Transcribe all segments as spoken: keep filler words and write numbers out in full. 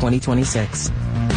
twenty twenty-six.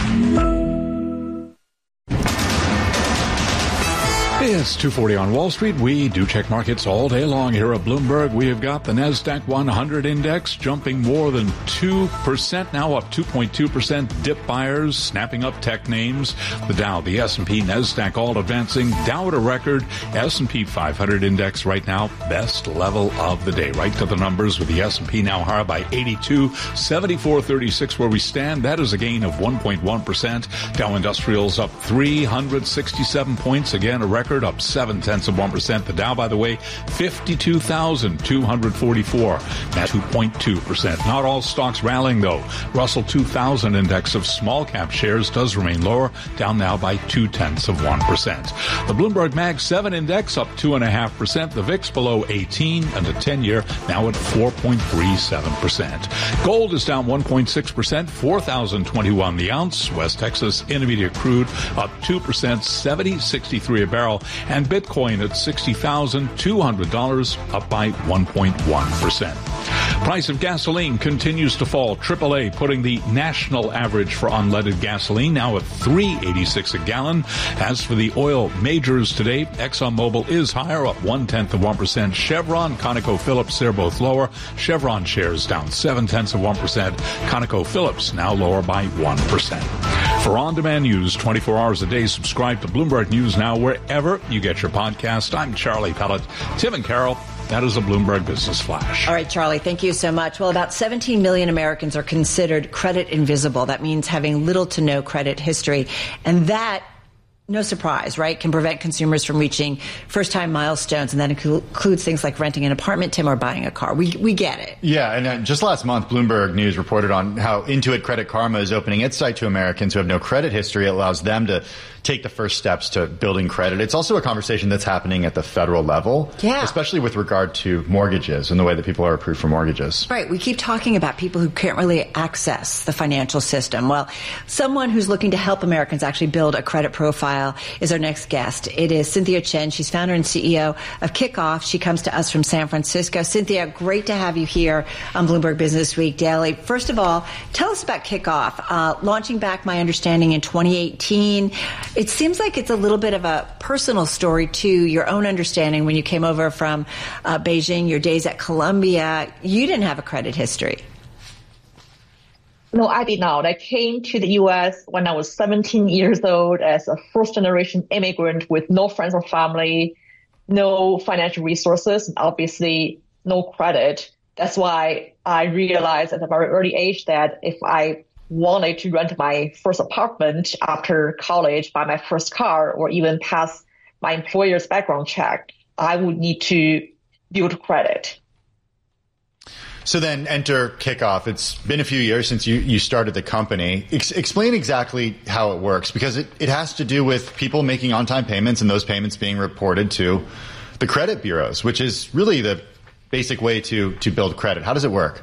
It's two forty on Wall Street. We do check markets all day long here at Bloomberg. We have got the NASDAQ one hundred index jumping more than two percent, now up two point two percent. Dip buyers snapping up tech names. The Dow, the S and P, NASDAQ all advancing. Dow at a record. S and P five hundred index right now, best level of the day. Right to the numbers with the S and P now higher by eighty-two, seventy-four thirty-six where we stand. That is a gain of one point one percent. Dow Industrials up three hundred sixty-seven points. Again, a record. Up seven tenths of one percent. The Dow, by the way, fifty-two thousand two hundred forty-four. That's two point two percent. Not all stocks rallying, though. Russell two thousand index of small cap shares does remain lower, down now by two tenths of one percent. The Bloomberg Mag seven index up two point five percent. The V I X below eighteen, and the ten-year now at four point three seven percent. Gold is down one point six percent, four thousand twenty-one the ounce. West Texas Intermediate crude up two percent, seventy sixty-three a barrel. And Bitcoin at sixty thousand two hundred dollars, up by one point one percent. Price of gasoline continues to fall. triple A putting the national average for unleaded gasoline now at three eighty-six a gallon. As for the oil majors today, ExxonMobil is higher, up one-tenth of one percent. Chevron, ConocoPhillips, they're both lower. Chevron shares down seven-tenths of one percent. ConocoPhillips now lower by one percent. For on-demand news twenty-four hours a day, subscribe to Bloomberg News Now wherever you get your podcast. I'm Charlie Pellet. Tim and Carol, that is a Bloomberg Business Flash. All right, Charlie, thank you so much. Well, about seventeen million Americans are considered credit invisible. That means having little to no credit history. And that, no surprise, right, can prevent consumers from reaching first-time milestones, and that includes things like renting an apartment, Tim, or buying a car. We we get it. Yeah, and uh, just last month, Bloomberg News reported on how Intuit Credit Karma is opening its site to Americans who have no credit history. It allows them to take the first steps to building credit. It's also a conversation that's happening at the federal level, yeah, especially with regard to mortgages and the way that people are approved for mortgages. Right. We keep talking about people who can't really access the financial system. Well, someone who's looking to help Americans actually build a credit profile is our next guest. It is Cynthia Chen. She's founder and C E O of Kickoff. She comes to us from San Francisco. Cynthia, great to have you here on Bloomberg Business Week Daily. First of all, tell us about Kickoff. Uh, launching back, my understanding, in twenty eighteen. It seems like it's a little bit of a personal story, too, your own understanding when you came over from uh, Beijing, your days at Columbia. You didn't have a credit history. No, I did not. I came to the U S when I was seventeen years old as a first-generation immigrant with no friends or family, no financial resources, and obviously no credit. That's why I realized at a very early age that if I wanted to rent my first apartment after college, buy my first car, or even pass my employer's background check, I would need to build credit. So then enter Kickoff. It's been a few years since you, you started the company. Ex- explain exactly how it works, because it, it has to do with people making on-time payments and those payments being reported to the credit bureaus, which is really the basic way to, to build credit. How does it work?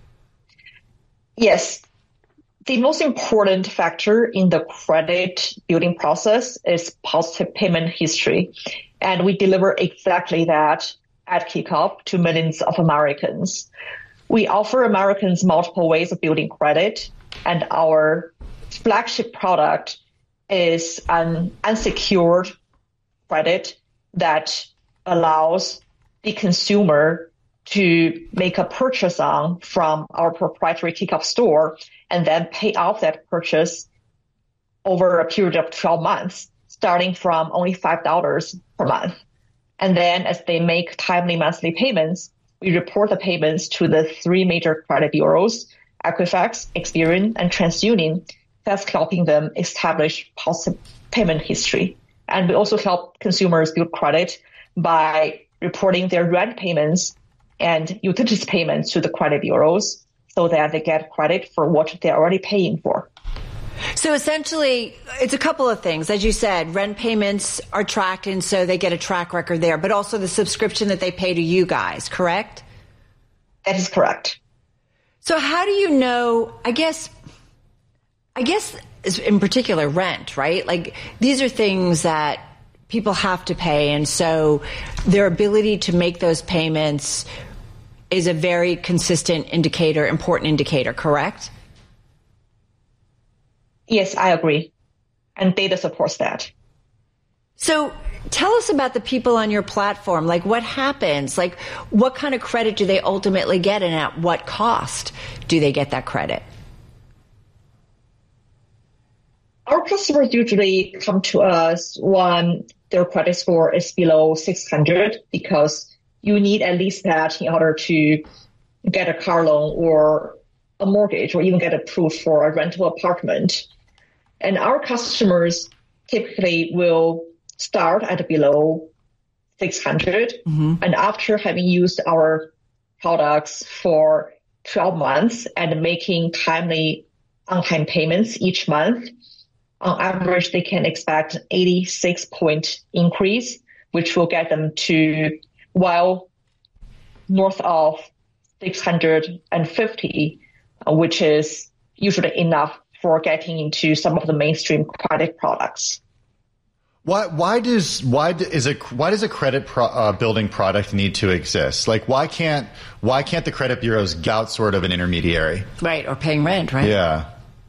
Yes. The most important factor in the credit building process is positive payment history. And we deliver exactly that at Kickoff to millions of Americans. We offer Americans multiple ways of building credit, and our flagship product is an unsecured credit that allows the consumer to make a purchase on from our proprietary Kickoff store and then pay off that purchase over a period of twelve months, starting from only five dollars per month. And then as they make timely monthly payments, we report the payments to the three major credit bureaus, Equifax, Experian, and TransUnion, thus helping them establish positive payment history. And we also help consumers build credit by reporting their rent payments and utilities payments to the credit bureaus so that they get credit for what they're already paying for. So essentially, it's a couple of things. As you said, rent payments are tracked, and so they get a track record there, but also the subscription that they pay to you guys, correct? That is correct. So how do you know, I guess, I guess in particular rent, right? Like these are things that people have to pay, and so their ability to make those payments is a very consistent indicator, important indicator, correct? Yes, I agree. And data supports that. So tell us about the people on your platform. Like, what happens? Like, what kind of credit do they ultimately get, and at what cost do they get that credit? Our customers usually come to us when their credit score is below six hundred, because you need at least that in order to get a car loan or a mortgage, or even get approved for a rental apartment. And our customers typically will start at below six hundred. Mm-hmm. And after having used our products for twelve months and making timely on-time payments each month, on average, they can expect an eighty-six point increase, which will get them to well north of six hundred fifty, which is usually enough for getting into some of the mainstream credit products. Why? Why does why is a why does a credit pro, uh, building product need to exist? Like, why can't why can't the credit bureaus get out sort of an intermediary? Right, or paying rent, right? Yeah.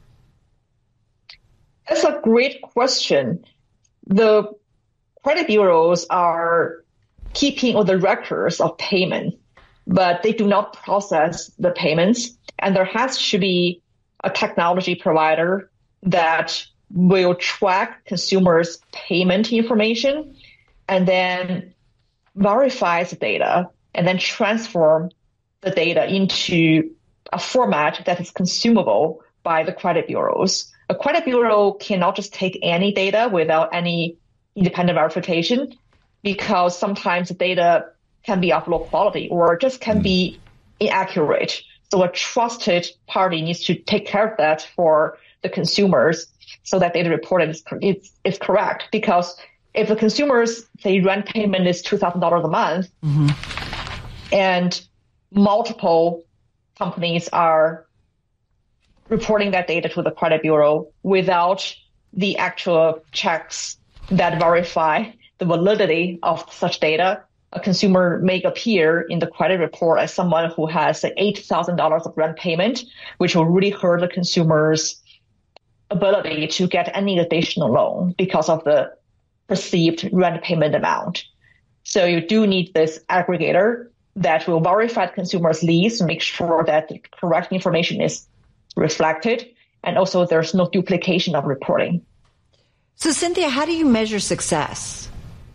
That's a great question. The credit bureaus are keeping all the records of payment, but they do not process the payments. And there has to be a technology provider that will track consumers' payment information and then verifies the data and then transform the data into a format that is consumable by the credit bureaus. A credit bureau cannot just take any data without any independent verification, because sometimes the data can be of low quality or just can be inaccurate. So a trusted party needs to take care of that for the consumers so that data reported is, is, is correct. Because if the consumers, say, rent payment is two thousand dollars a month, mm-hmm. and multiple companies are reporting that data to the credit bureau without the actual checks that verify the validity of such data, a consumer may appear in the credit report as someone who has eight thousand dollars of rent payment, which will really hurt the consumer's ability to get any additional loan because of the perceived rent payment amount. So you do need this aggregator that will verify the consumer's lease, make sure that the correct information is reflected, and also there's no duplication of reporting. So Cynthia, how do you measure success?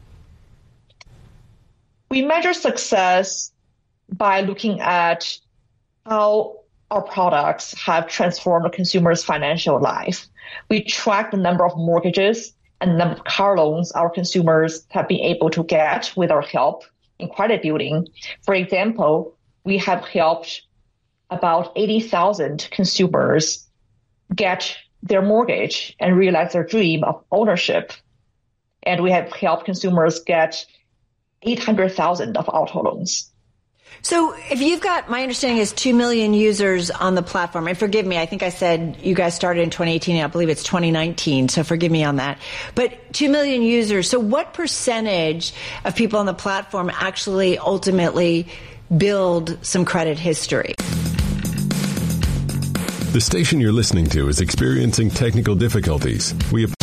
We measure success by looking at how our products have transformed the consumer's financial life. We track the number of mortgages and the number of car loans our consumers have been able to get with our help in credit building. For example, we have helped about eighty thousand consumers get their mortgage and realize their dream of ownership. And we have helped consumers get eight hundred thousand of auto loans. So if you've got, my understanding is two million users on the platform, and forgive me, I think I said you guys started in twenty eighteen, and I believe it's twenty nineteen, so forgive me on that. But two million users, so what percentage of people on the platform actually ultimately build some credit history? The station you're listening to is experiencing technical difficulties. We